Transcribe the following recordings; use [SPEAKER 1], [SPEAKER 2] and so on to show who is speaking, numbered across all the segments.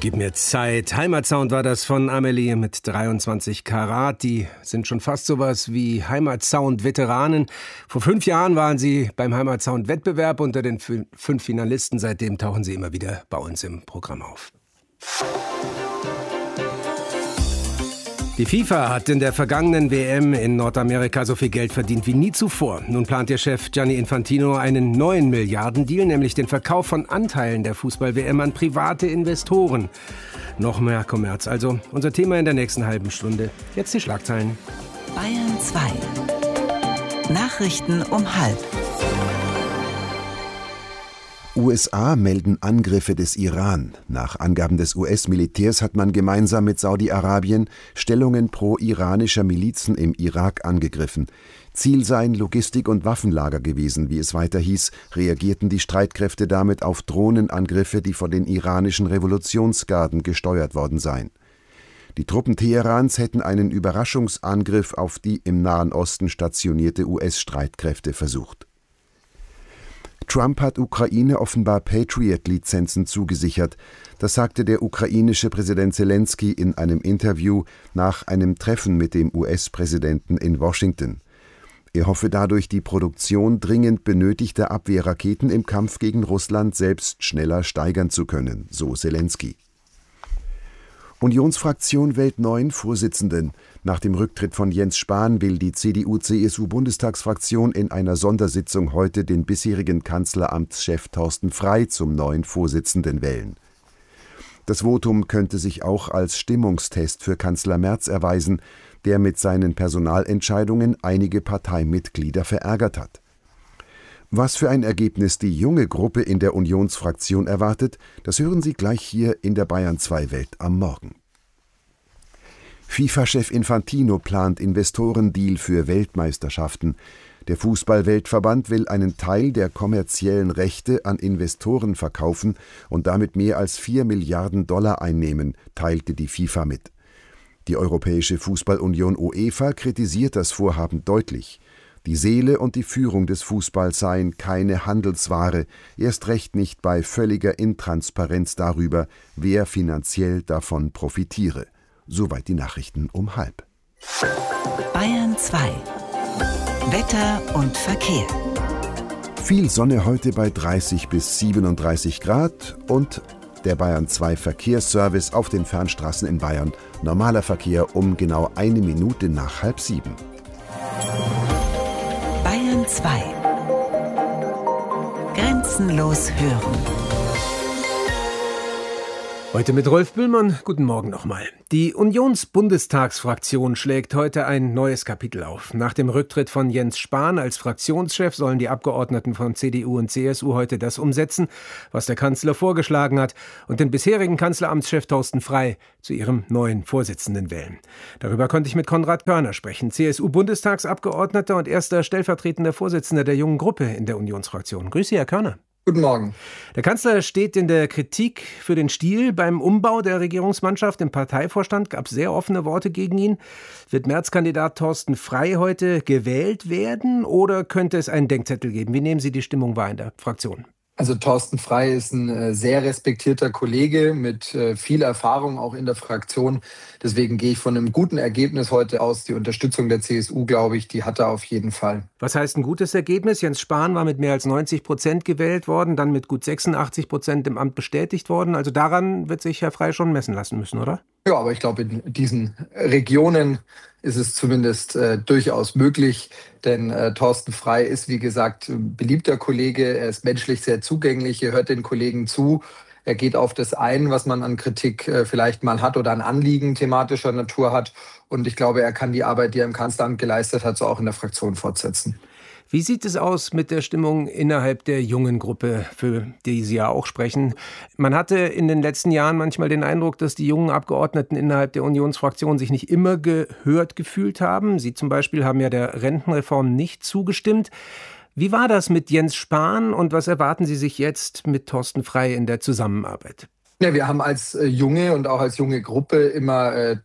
[SPEAKER 1] Gib mir Zeit. Heimatsound war das von Amelie mit 23 Karat. Die sind schon fast sowas wie Heimatsound-Veteranen. Vor 5 Jahren waren sie beim Heimatsound-Wettbewerb unter den 5 Finalisten. Seitdem tauchen sie immer wieder bei uns im Programm auf. Die FIFA hat in der vergangenen WM in Nordamerika so viel Geld verdient wie nie zuvor. Nun plant ihr Chef Gianni Infantino einen neuen Milliardendeal, nämlich den Verkauf von Anteilen der Fußball-WM an private Investoren. Noch mehr Kommerz. Also unser Thema in der nächsten halben Stunde. Jetzt die Schlagzeilen.
[SPEAKER 2] Bayern 2. Nachrichten um 12:30.
[SPEAKER 3] USA melden Angriffe des Iran. Nach Angaben des US-Militärs hat man gemeinsam mit Saudi-Arabien Stellungen pro-iranischer Milizen im Irak angegriffen. Ziel seien Logistik- und Waffenlager gewesen, wie es weiter hieß, reagierten die Streitkräfte damit auf Drohnenangriffe, die von den iranischen Revolutionsgarden gesteuert worden seien. Die Truppen Teherans hätten einen Überraschungsangriff auf die im Nahen Osten stationierte US-Streitkräfte versucht. Trump hat Ukraine offenbar Patriot-Lizenzen zugesichert. Das sagte der ukrainische Präsident Selenskyj in einem Interview nach einem Treffen mit dem US-Präsidenten in Washington. Er hoffe dadurch, die Produktion dringend benötigter Abwehrraketen im Kampf gegen Russland selbst schneller steigern zu können, so Selenskyj. Unionsfraktion wählt neuen Vorsitzenden. Nach dem Rücktritt von Jens Spahn will die CDU-CSU-Bundestagsfraktion in einer Sondersitzung heute den bisherigen Kanzleramtschef Thorsten Frey zum neuen Vorsitzenden wählen. Das Votum könnte sich auch als Stimmungstest für Kanzler Merz erweisen, der mit seinen Personalentscheidungen einige Parteimitglieder verärgert hat. Was für ein Ergebnis die junge Gruppe in der Unionsfraktion erwartet, das hören Sie gleich hier in der Bayern 2 Welt am Morgen. FIFA-Chef Infantino plant Investorendeal für Weltmeisterschaften. Der Fußball-Weltverband will einen Teil der kommerziellen Rechte an Investoren verkaufen und damit mehr als $4 Milliarden einnehmen, teilte die FIFA mit. Die Europäische Fußballunion UEFA kritisiert das Vorhaben deutlich. Die Seele und die Führung des Fußballs seien keine Handelsware, erst recht nicht bei völliger Intransparenz darüber, wer finanziell davon profitiere. Soweit die Nachrichten um 12:30.
[SPEAKER 2] Bayern 2. Wetter und Verkehr.
[SPEAKER 3] Viel Sonne heute bei 30 bis 37 Grad und der Bayern 2 Verkehrsservice auf den Fernstraßen in Bayern. Normaler Verkehr um genau 1 Minute nach 6:30.
[SPEAKER 2] Bayern 2. Grenzenlos hören.
[SPEAKER 1] Heute mit Rolf Bühlmann. Guten Morgen nochmal. Die Unionsbundestagsfraktion schlägt heute ein neues Kapitel auf. Nach dem Rücktritt von Jens Spahn als Fraktionschef sollen die Abgeordneten von CDU und CSU heute das umsetzen, was der Kanzler vorgeschlagen hat, und den bisherigen Kanzleramtschef Thorsten Frey zu ihrem neuen Vorsitzenden wählen. Darüber konnte ich mit Konrad Körner sprechen, CSU-Bundestagsabgeordneter und erster stellvertretender Vorsitzender der jungen Gruppe in der Unionsfraktion. Grüße Sie, Herr Körner.
[SPEAKER 4] Guten Morgen.
[SPEAKER 1] Der Kanzler steht in der Kritik für den Stil. Beim Umbau der Regierungsmannschaft im Parteivorstand gab es sehr offene Worte gegen ihn. Wird März-Kandidat Thorsten Frey heute gewählt werden oder könnte es einen Denkzettel geben? Wie nehmen Sie die Stimmung wahr in der Fraktion?
[SPEAKER 4] Also Thorsten Frey ist ein sehr respektierter Kollege mit viel Erfahrung auch in der Fraktion. Deswegen gehe ich von einem guten Ergebnis heute aus. Die Unterstützung der CSU, glaube ich, die hat er auf jeden Fall.
[SPEAKER 1] Was heißt ein gutes Ergebnis? Jens Spahn war mit mehr als 90% gewählt worden, dann mit gut 86% im Amt bestätigt worden. Also daran wird sich Herr Frey schon messen lassen müssen, oder?
[SPEAKER 4] Ja, aber ich glaube, in diesen Regionen ist es zumindest durchaus möglich, denn Thorsten Frey ist, wie gesagt, ein beliebter Kollege. Er ist menschlich sehr zugänglich, er hört den Kollegen zu. Er geht auf das ein, was man an Kritik vielleicht mal hat oder an Anliegen thematischer Natur hat. Und ich glaube, er kann die Arbeit, die er im Kanzleramt geleistet hat, so auch in der Fraktion fortsetzen.
[SPEAKER 1] Wie sieht es aus mit der Stimmung innerhalb der jungen Gruppe, für die Sie ja auch sprechen? Man hatte in den letzten Jahren manchmal den Eindruck, dass die jungen Abgeordneten innerhalb der Unionsfraktion sich nicht immer gehört gefühlt haben. Sie zum Beispiel haben ja der Rentenreform nicht zugestimmt. Wie war das mit Jens Spahn und was erwarten Sie sich jetzt mit Thorsten Frey in der Zusammenarbeit?
[SPEAKER 4] Ja, wir haben als junge und auch als junge Gruppe immer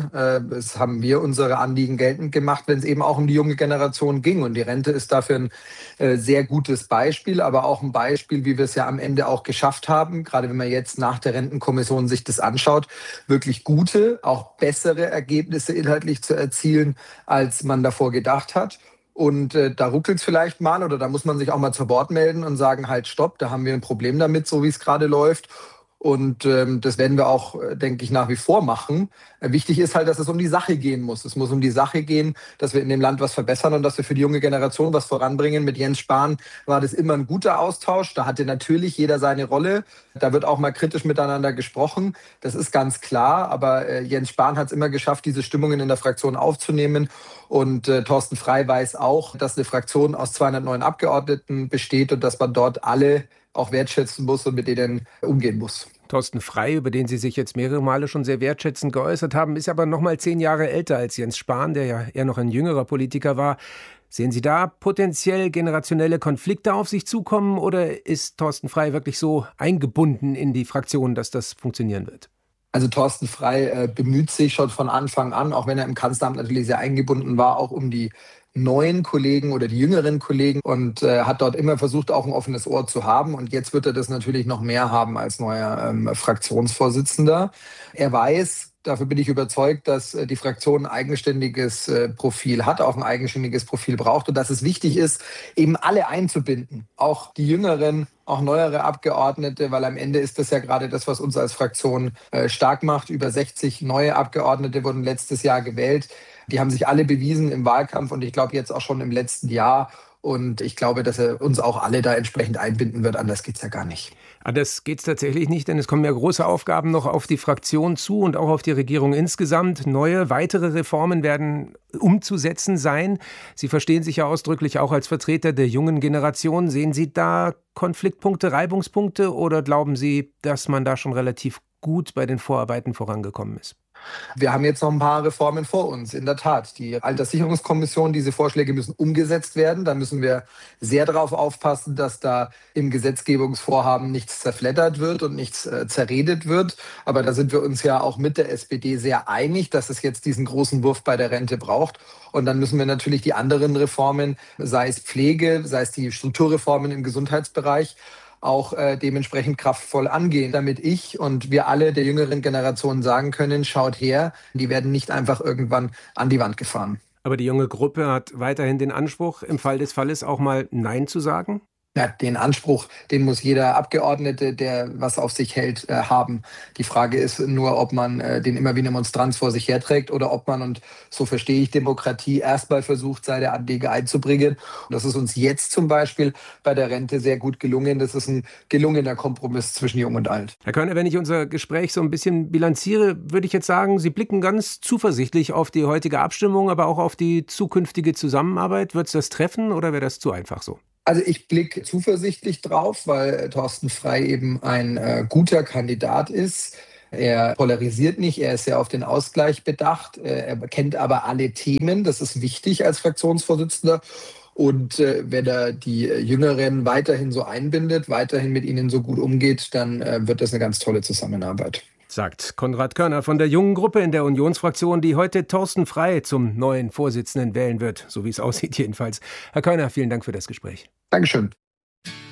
[SPEAKER 4] das haben wir unsere Anliegen geltend gemacht, wenn es eben auch um die junge Generation ging. Und die Rente ist dafür ein sehr gutes Beispiel, aber auch ein Beispiel, wie wir es ja am Ende auch geschafft haben, gerade wenn man jetzt nach der Rentenkommission sich das anschaut, wirklich gute, auch bessere Ergebnisse inhaltlich zu erzielen, als man davor gedacht hat. Und da ruckelt es vielleicht mal oder da muss man sich auch mal zu Wort melden und sagen, halt, stopp, da haben wir ein Problem damit, so wie es gerade läuft. Und das werden wir auch, denke ich, nach wie vor machen. Wichtig ist halt, dass es um die Sache gehen muss. Es muss um die Sache gehen, dass wir in dem Land was verbessern und dass wir für die junge Generation was voranbringen. Mit Jens Spahn war das immer ein guter Austausch. Da hatte natürlich jeder seine Rolle. Da wird auch mal kritisch miteinander gesprochen. Das ist ganz klar. Aber Jens Spahn hat es immer geschafft, diese Stimmungen in der Fraktion aufzunehmen. Und Thorsten Frey weiß auch, dass eine Fraktion aus 209 Abgeordneten besteht und dass man dort alle auch wertschätzen muss und mit denen umgehen muss.
[SPEAKER 1] Thorsten Frey, über den Sie sich jetzt mehrere Male schon sehr wertschätzend geäußert haben, ist aber noch mal 10 Jahre älter als Jens Spahn, der ja eher noch ein jüngerer Politiker war. Sehen Sie da potenziell generationelle Konflikte auf sich zukommen oder ist Thorsten Frey wirklich so eingebunden in die Fraktion, dass das funktionieren wird?
[SPEAKER 4] Also Thorsten Frey bemüht sich schon von Anfang an, auch wenn er im Kanzleramt natürlich sehr eingebunden war, auch um die neuen Kollegen oder die jüngeren Kollegen und hat dort immer versucht, auch ein offenes Ohr zu haben. Und jetzt wird er das natürlich noch mehr haben als neuer Fraktionsvorsitzender. Er weiß, dafür bin ich überzeugt, dass die Fraktion ein eigenständiges Profil hat, auch ein eigenständiges Profil braucht und dass es wichtig ist, eben alle einzubinden, auch die Jüngeren, auch neuere Abgeordnete, weil am Ende ist das ja gerade das, was uns als Fraktion stark macht. Über 60 neue Abgeordnete wurden letztes Jahr gewählt. Die haben sich alle bewiesen im Wahlkampf und ich glaube jetzt auch schon im letzten Jahr. Und ich glaube, dass er uns auch alle da entsprechend einbinden wird. Anders geht's ja gar nicht.
[SPEAKER 1] Anders geht's tatsächlich nicht, denn es kommen ja große Aufgaben noch auf die Fraktion zu und auch auf die Regierung insgesamt. Neue, weitere Reformen werden umzusetzen sein. Sie verstehen sich ja ausdrücklich auch als Vertreter der jungen Generation. Sehen Sie da Konfliktpunkte, Reibungspunkte oder glauben Sie, dass man da schon relativ gut bei den Vorarbeiten vorangekommen ist?
[SPEAKER 4] Wir haben jetzt noch ein paar Reformen vor uns, in der Tat. Die Alterssicherungskommission, diese Vorschläge müssen umgesetzt werden. Da müssen wir sehr darauf aufpassen, dass da im Gesetzgebungsvorhaben nichts zerfleddert wird und nichts zerredet wird. Aber da sind wir uns ja auch mit der SPD sehr einig, dass es jetzt diesen großen Wurf bei der Rente braucht. Und dann müssen wir natürlich die anderen Reformen, sei es Pflege, sei es die Strukturreformen im Gesundheitsbereich, auch dementsprechend kraftvoll angehen, damit ich und wir alle der jüngeren Generation sagen können, schaut her, die werden nicht einfach irgendwann an die Wand gefahren.
[SPEAKER 1] Aber die junge Gruppe hat weiterhin den Anspruch, im Fall des Falles auch mal Nein zu sagen?
[SPEAKER 4] Ja, den Anspruch, den muss jeder Abgeordnete, der was auf sich hält, haben. Die Frage ist nur, ob man den immer wie eine Monstranz vor sich herträgt oder ob man, und so verstehe ich Demokratie, erstmal versucht, seine Anliegen einzubringen. Und das ist uns jetzt zum Beispiel bei der Rente sehr gut gelungen. Das ist ein gelungener Kompromiss zwischen Jung und Alt.
[SPEAKER 1] Herr Körner, wenn ich unser Gespräch so ein bisschen bilanziere, würde ich jetzt sagen, Sie blicken ganz zuversichtlich auf die heutige Abstimmung, aber auch auf die zukünftige Zusammenarbeit. Wird es das treffen oder wäre das zu einfach so?
[SPEAKER 4] Also ich blicke zuversichtlich drauf, weil Thorsten Frey eben ein guter Kandidat ist. Er polarisiert nicht, er ist sehr auf den Ausgleich bedacht. Er kennt aber alle Themen, das ist wichtig als Fraktionsvorsitzender. Und wenn er die Jüngeren weiterhin so einbindet, weiterhin mit ihnen so gut umgeht, dann wird das eine ganz tolle Zusammenarbeit.
[SPEAKER 1] Sagt Konrad Körner von der jungen Gruppe in der Unionsfraktion, die heute Thorsten Frey zum neuen Vorsitzenden wählen wird. So wie es aussieht jedenfalls. Herr Körner, vielen Dank für das Gespräch.
[SPEAKER 4] Dankeschön.